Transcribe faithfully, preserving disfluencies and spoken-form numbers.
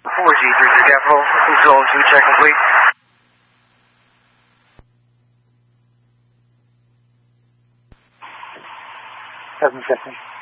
four G three three Capital, zone two check complete. seven fifty.